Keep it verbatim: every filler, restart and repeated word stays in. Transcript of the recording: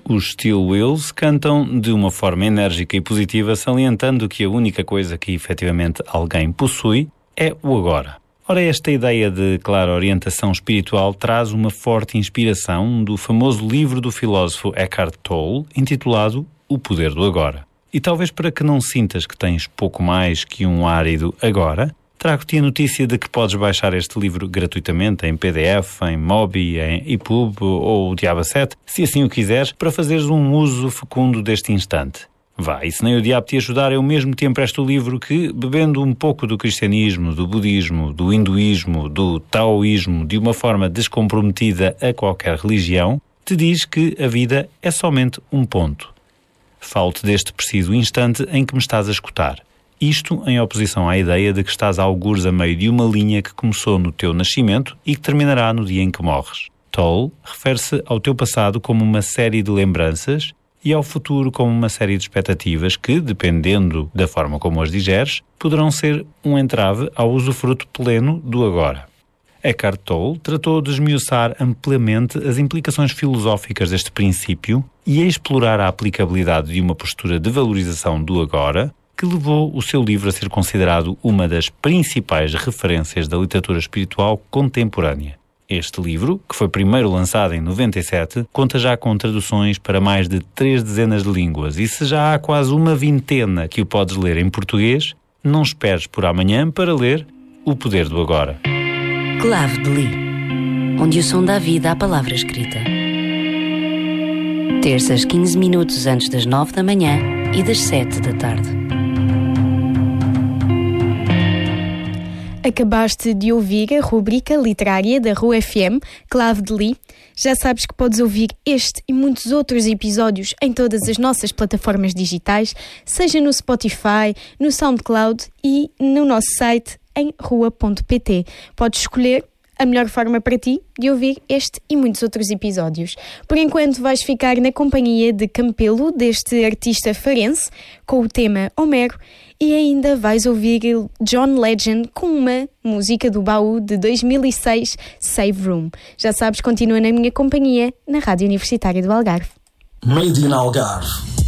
os Steel Wheels cantam de uma forma enérgica e positiva, salientando que a única coisa que efetivamente alguém possui é o agora. Ora, esta ideia de clara orientação espiritual traz uma forte inspiração do famoso livro do filósofo Eckhart Tolle, intitulado O Poder do Agora. E talvez para que não sintas que tens pouco mais que um árido agora, trago-te a notícia de que podes baixar este livro gratuitamente em P D F, em Mobi, em E P U B ou o Diabo sete, se assim o quiseres, para fazeres um uso fecundo deste instante. Vá, e se nem o diabo te ajudar, eu mesmo te empresto o livro que, bebendo um pouco do cristianismo, do budismo, do hinduísmo, do taoísmo, de uma forma descomprometida a qualquer religião, te diz que a vida é somente um ponto. Falo-te deste preciso instante em que me estás a escutar. Isto em oposição à ideia de que estás a algures a meio de uma linha que começou no teu nascimento e que terminará no dia em que morres. Tolle refere-se ao teu passado como uma série de lembranças e ao futuro como uma série de expectativas que, dependendo da forma como as digeres, poderão ser um entrave ao usufruto pleno do agora. Eckhart Tolle tratou de esmiuçar amplamente as implicações filosóficas deste princípio e a explorar a aplicabilidade de uma postura de valorização do agora que levou o seu livro a ser considerado uma das principais referências da literatura espiritual contemporânea. Este livro, que foi primeiro lançado em noventa e sete, conta já com traduções para mais de três dezenas de línguas e se já há quase uma vintena que o podes ler em português, não esperes por amanhã para ler O Poder do Agora. Clave de Li, onde o som dá vida à palavra escrita. Terças, quinze minutos antes das nove da manhã e das sete da tarde. Acabaste de ouvir a rubrica literária da Rua F M, Clave de Li. Já sabes que podes ouvir este e muitos outros episódios em todas as nossas plataformas digitais, seja no Spotify, no SoundCloud e no nosso site em rua ponto pt. Podes escolher a melhor forma para ti de ouvir este e muitos outros episódios. Por enquanto vais ficar na companhia de Campelo, deste artista farense, com o tema Homero, e ainda vais ouvir John Legend com uma música do baú de dois mil e seis, Save Room. Já sabes, continua na minha companhia na Rádio Universitária do Algarve. Made in Algarve.